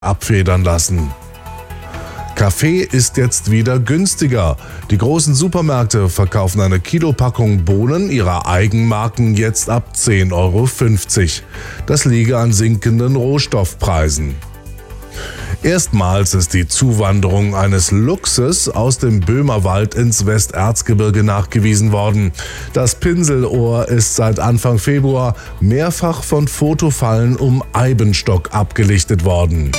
abfedern lassen. Kaffee ist jetzt wieder günstiger. Die großen Supermärkte verkaufen eine Kilopackung Bohnen ihrer Eigenmarken jetzt ab 10,50 €. Das liege an sinkenden Rohstoffpreisen. Erstmals ist die Zuwanderung eines Luchses aus dem Böhmerwald ins Westerzgebirge nachgewiesen worden. Das Pinselohr ist seit Anfang Februar mehrfach von Fotofallen um Eibenstock abgelichtet worden.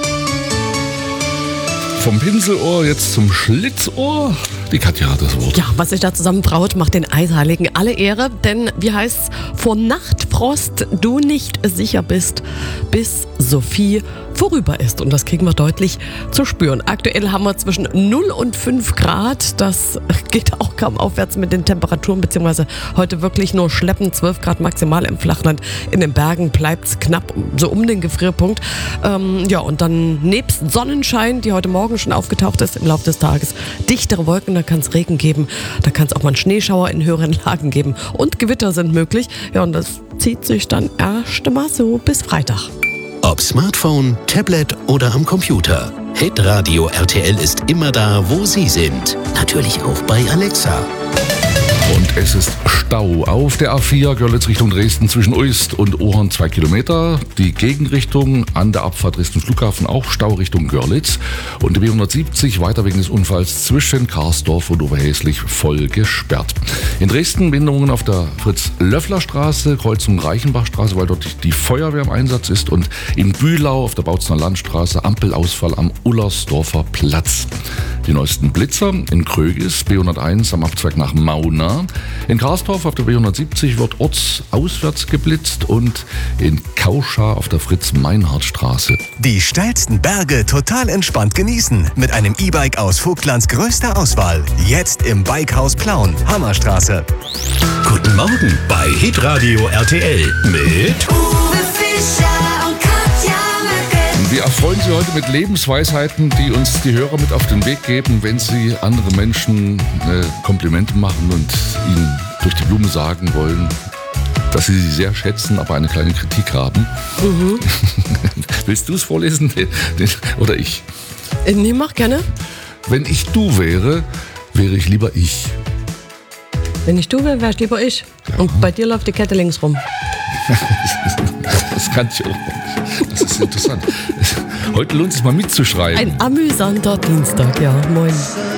Vom Pinselohr jetzt zum Schlitzohr. Die Katja hat das Wort. Ja, was sich da zusammenbraut, macht den Eisheiligen alle Ehre. Denn, wie heißt's, vor Nachtfrost du nicht sicher bist, bis Sophie vorüber ist. Und das kriegen wir deutlich zu spüren. Aktuell haben wir zwischen 0 und 5 Grad. Das geht auch kaum aufwärts mit den Temperaturen, beziehungsweise heute wirklich nur schleppend 12 Grad maximal im Flachland. In den Bergen bleibt's knapp so um den Gefrierpunkt. Und dann nebst Sonnenschein, die heute Morgen schon aufgetaucht ist im Laufe des Tages, dichtere Wolken, da kann es Regen geben, da kann es auch mal einen Schneeschauer in höheren Lagen geben und Gewitter sind möglich. Ja, und das zieht sich dann erst mal so bis Freitag. Ob Smartphone, Tablet oder am Computer. Hitradio RTL ist immer da, wo Sie sind. Natürlich auch bei Alexa. Und es ist Stau auf der A4 Görlitz Richtung Dresden zwischen Uist und Ohorn 2 Kilometer. Die Gegenrichtung an der Abfahrt Dresden Flughafen auch Stau Richtung Görlitz. Und die B170 weiter wegen des Unfalls zwischen Karsdorf und Oberhäslich voll gesperrt. In Dresden Behinderungen auf der Fritz-Löffler-Straße, Kreuzung Reichenbachstraße, weil dort die Feuerwehr im Einsatz ist. Und in Bühlau auf der Bautzener Landstraße Ampelausfall am Ullersdorfer Platz. Die neuesten Blitzer in Krögis, B101 am Abzweig nach Mauna. In Karsdorf auf der B170 wird ortsauswärts geblitzt und in Kauschar auf der Fritz-Meinhardt-Straße. Die steilsten Berge total entspannt genießen mit einem E-Bike aus Vogtlands größter Auswahl. Jetzt im Bikehaus Plauen, Hammerstraße. Guten Morgen bei Hitradio RTL mit Uwe Fischer und Katja Möcke. Wir erfreuen Sie heute mit Lebensweisheiten, die uns die Hörer mit auf den Weg geben, wenn sie andere Menschen Komplimente machen und ihnen durch die Blume sagen wollen, dass sie sehr schätzen, aber eine kleine Kritik haben. Mhm. Willst du es vorlesen oder ich? Nee, mach gerne. Wenn ich du wäre, wäre ich lieber ich. Wenn ich du wäre, wärst lieber ich. Ja. Und bei dir läuft die Kette links rum. Das kann ich auch nicht. Das ist interessant. Heute lohnt es sich mal mitzuschreiben. Ein amüsanter Dienstag, ja. Moin.